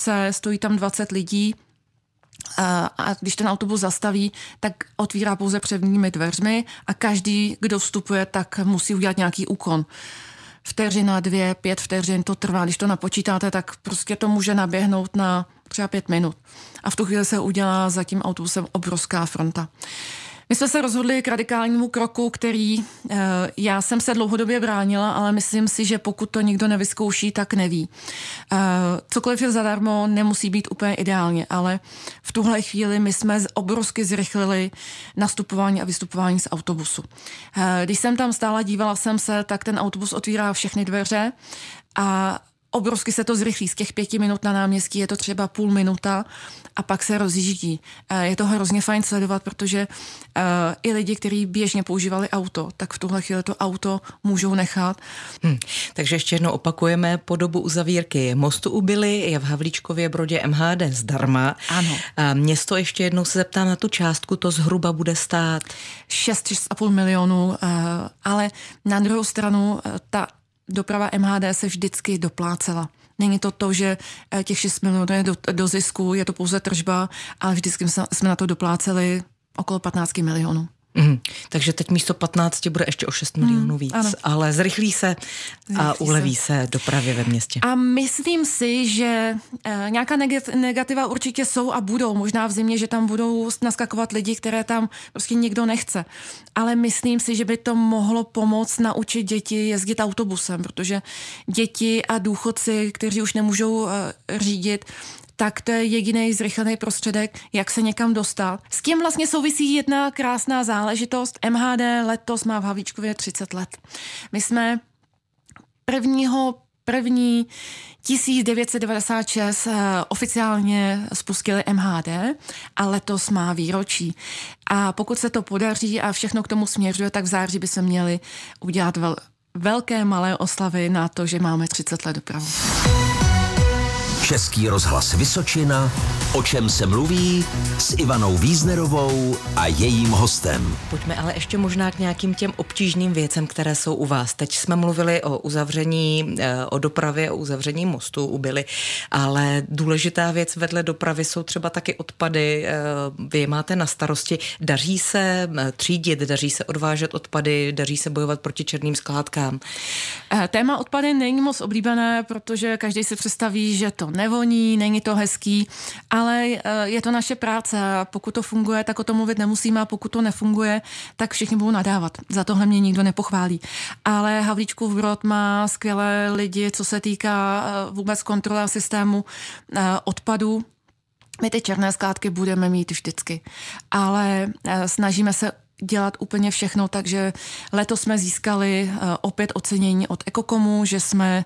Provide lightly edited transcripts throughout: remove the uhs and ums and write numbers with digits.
ulice, stojí tam 20 lidí a když ten autobus zastaví, tak otvírá pouze předními dveřmi a každý, kdo vstupuje, tak musí udělat nějaký úkon. Vteřina, 2, 5 vteřin to trvá. Když to napočítáte, tak prostě to může naběhnout na třeba 5 minut. A v tu chvíli se udělá za tím autobusem obrovská fronta. My jsme se rozhodli k radikálnímu kroku, který já jsem se dlouhodobě bránila, ale myslím si, že pokud to nikdo nevyzkouší, tak neví. Cokoliv je zadarmo, nemusí být úplně ideálně, ale v tuhle chvíli my jsme obrovsky zrychlili nastupování a vystupování z autobusu. Když jsem tam stála, dívala jsem se, tak ten autobus otvírá všechny dveře a obrovsky se to zrychlí. Z těch 5 minut na náměstí je to třeba půl minuta a pak se rozjíždí. Je to hrozně fajn sledovat, protože i lidi, kteří běžně používali auto, tak v tuhle chvíli to auto můžou nechat. Takže ještě jednou opakujeme, po dobu uzavírky mostu u Bily je v Havlíčkově Brodě MHD zdarma. Ano. Město, ještě jednou se zeptám na tu částku, to zhruba bude stát 6,5 milionů, ale na druhou stranu ta doprava MHD se vždycky doplácela. Není to, že těch 6 milionů je do zisku, je to pouze tržba, ale vždycky jsme na to dopláceli okolo 15 milionů. Takže teď místo 15 bude ještě o 6 milionů víc, ano. Ale zrychlí se a uleví se dopravě ve městě. A myslím si, že nějaká negativa určitě jsou a budou. Možná v zimě, že tam budou naskakovat lidi, které tam prostě nikdo nechce. Ale myslím si, že by to mohlo pomoct naučit děti jezdit autobusem, protože děti a důchodci, kteří už nemůžou řídit, tak to je jediný zrychlený prostředek, jak se někam dostat. S tím vlastně souvisí jedna krásná záležitost. MHD letos má v Havlíčkově 30 let. My jsme 1. 1996 oficiálně spustili MHD a letos má výročí. A pokud se to podaří a všechno k tomu směřuje, tak v září by se měli udělat velké malé oslavy na to, že máme 30 let dopravu. Český rozhlas Vysočina, o čem se mluví, s Ivanou Víznerovou a jejím hostem. Pojďme ale ještě možná k nějakým těm obtížným věcem, které jsou u vás. Teď jsme mluvili o uzavření, o dopravě, o uzavření mostu u Bily, ale důležitá věc vedle dopravy jsou třeba taky odpady. Vy máte na starosti. Daří se třídit, daří se odvážet odpady, daří se bojovat proti černým skládkám? Téma odpady není moc oblíbené, protože každý si představí, že to nevoní, není to hezký, ale je to naše práce a pokud to funguje, tak o tom mluvit nemusíme a pokud to nefunguje, tak všichni budou nadávat. Za tohle mě nikdo nepochválí. Ale Havlíčkův Brod má skvělé lidi, co se týká vůbec kontroly systému odpadů. My ty černé skládky budeme mít vždycky, ale snažíme se dělat úplně všechno, takže letos jsme získali opět ocenění od Ekokomu, že jsme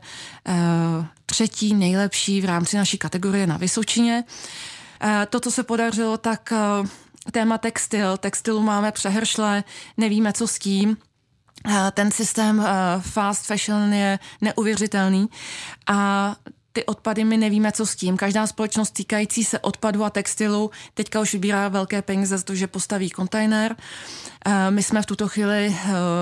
3. nejlepší v rámci naší kategorie na Vysočině. To, co se podařilo, tak téma textilu máme přehršle, nevíme, co s tím. Ten systém fast fashion je neuvěřitelný a ty odpady my nevíme, co s tím. Každá společnost týkající se odpadu a textilu teďka už vybírá velké peníze za to, že postaví kontejner. My jsme v tuto chvíli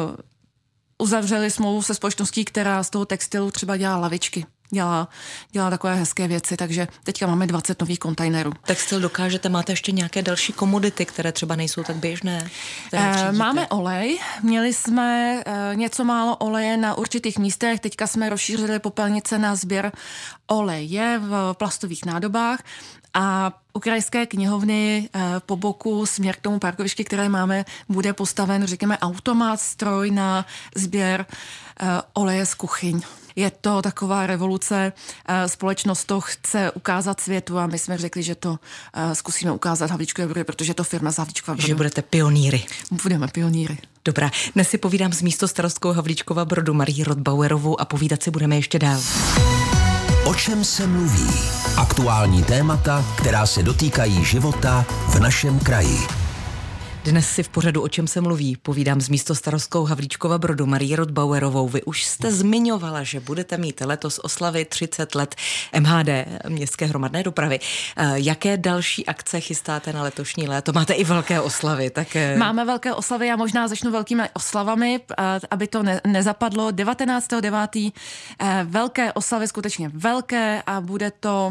uzavřeli smlouvu se společností, která z toho textilu třeba dělá lavičky. Dělá takové hezké věci, takže teďka máme 20 nových kontejnerů. Textil dokážete, máte ještě nějaké další komodity, které třeba nejsou tak běžné? Máme olej, měli jsme něco málo oleje na určitých místech, teďka jsme rozšířili popelnice na sběr oleje v plastových nádobách a u krajské knihovny po boku směr k tomu parkovišti, které máme, bude postaven, řekněme, automat, stroj na sběr oleje z kuchyň. Je to taková revoluce, společnost to chce ukázat světu a my jsme řekli, že to zkusíme ukázat Havlíčkové Brody, protože je to firma z Havlíčkova Brodu. Že budete pionýry. Budeme pionýry. Dobrá, dnes si povídám s místostarostkou Havlíčkova Brodu Marí Rodbauerovou a povídat si budeme ještě dál. O čem se mluví? Aktuální témata, která se dotýkají života v našem kraji. Dnes si v pořadu O čem se mluví povídám s místostarostkou Havlíčkova Brodu Marii Rodbauerovou. Vy už jste zmiňovala, že budete mít letos oslavy 30 let MHD, Městské hromadné dopravy. Jaké další akce chystáte na letošní léto? Máte i velké oslavy. Tak... Máme velké oslavy, já možná začnu velkými oslavami, aby to nezapadlo. 19.9. Velké oslavy, skutečně velké, a bude to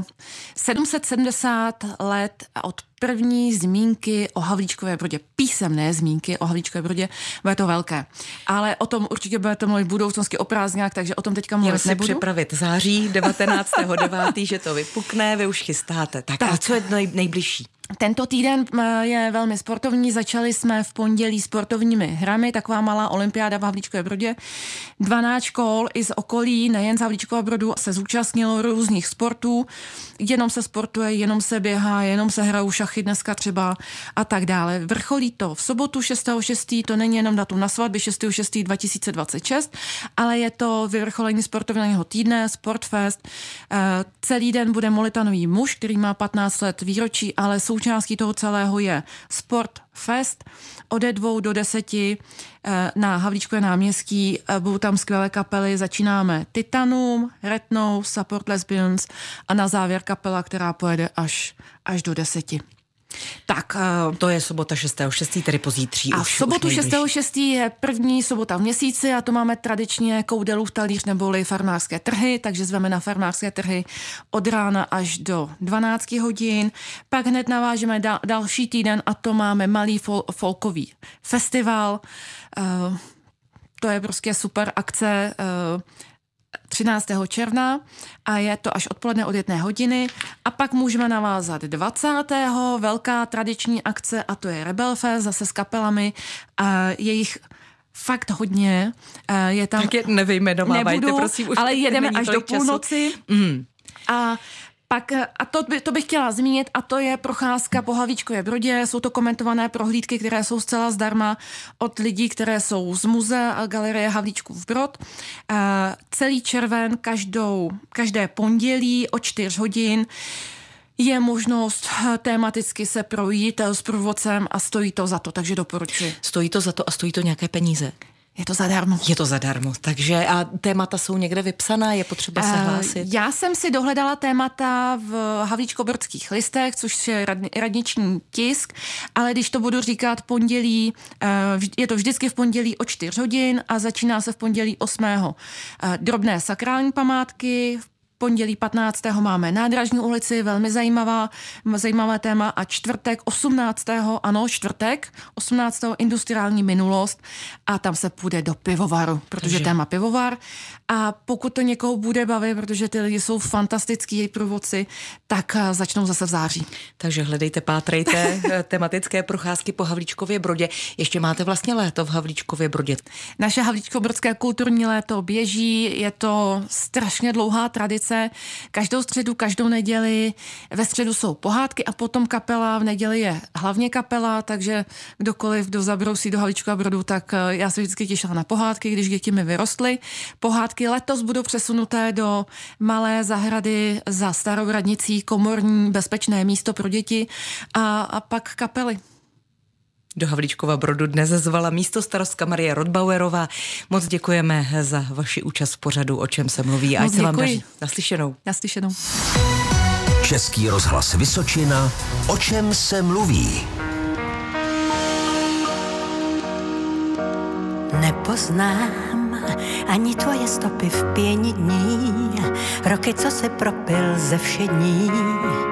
770 let od první zmínky o Havlíčkově Brodě, písemné zmínky o Havlíčkově Brodě, bude to velké. Ale o tom určitě budete mluvit v budoucnosti o prázdninách, takže o tom teďka mluvit nebudu. Měl si připravit září 19.9., že to vypukne, vy už chystáte. Tak. A co je nejbližší? Tento týden je velmi sportovní. Začali jsme v pondělí sportovními hrami, taková malá olympiáda v Havlíčkově Brodě. 12 škol i z okolí, nejen z Havlíčkova Brodu, se zúčastnilo různých sportů. Jenom se sportuje, jenom se běhá, jenom se hrajou šachy dneska třeba a tak dále. Vrcholí to v sobotu 6.6., to není jenom datum na svatby 6.6.2026, ale je to vyvrcholení sportovního týdne, Sportfest. Celý den bude Molitanový muž, který má 15 let výročí, ale součástí toho celého je Sportfest ode 2 do 10 na Havlíčkové náměstí. Budou tam skvělé kapely, začínáme Titanum, Retnou, Support Lesbians a na závěr kapela, která pojede až do 10. Tak, to je sobota 6.6., tedy pozítří. A v sobotu 6.6. je první sobota v měsíci a to máme tradičně Koudelův talíř neboli farmářské trhy, takže zveme na farmářské trhy od rána až do 12 hodin. Pak hned navážeme další týden a to máme malý folkový festival. To je prostě super akce 13. června a je to až odpoledne od 1 hodiny a pak můžeme navázat 20. velká tradiční akce a to je Rebelfest zase s kapelami a jejich fakt hodně. Je tam... Tak je nevyjmenovávajte, prosím. Už ale jedeme až do půlnoci. A pak, a to bych chtěla zmínit, a to je procházka po Havlíčkově Brodě. Jsou to komentované prohlídky, které jsou zcela zdarma od lidí, které jsou z muzea a galerie Havlíčkův Brod. Celý červen, každé pondělí o 4 hodin je možnost tematicky se projít s průvodcem a stojí to za to, takže doporučuji. Stojí to za to a stojí to nějaké peníze? Je to zadarmo. Je to zadarmo, takže a témata jsou někde vypsaná, je potřeba se hlásit? Já jsem si dohledala témata v Havlíčkobrodských listech, což je radniční tisk, ale když to budu říkat pondělí, je to vždycky v pondělí o 4 hodin a začíná se v pondělí 8. Drobné sakrální památky, pondělí 15. máme Nádražní ulici, velmi zajímavé téma a čtvrtek 18. čtvrtek 18. industriální minulost a tam se půjde do pivovaru, protože téma pivovar a pokud to někoho bude bavit, protože ty lidi jsou fantastický průvodci, tak začnou zase v září. Takže hledejte, pátrejte tematické procházky po Havlíčkově Brodě. Ještě máte vlastně léto v Havlíčkově Brodě. Naše Havlíčkobrodské kulturní léto běží, je to strašně dlouhá tradice. Každou středu, každou neděli, ve středu jsou pohádky a potom kapela, v neděli je hlavně kapela, takže kdokoliv, kdo zabrousí do Havlíčkova Brodu, tak já se vždycky těšila na pohádky, když děti mi vyrostly. Pohádky letos budou přesunuté do malé zahrady za starou radnicí, komorní, bezpečné místo pro děti a pak kapely. Do Havlíčkova Brodu dnes zvala místostarostka Marie Rodbauerová. Moc děkujeme za vaši účast v pořadu O čem se mluví. Ať se vám daří. Naslyšenou. Naslyšenou. Český rozhlas Vysočina. O čem se mluví? Nepoznám ani tvoje stopy v pěni dní, roky, co se propil ze všední.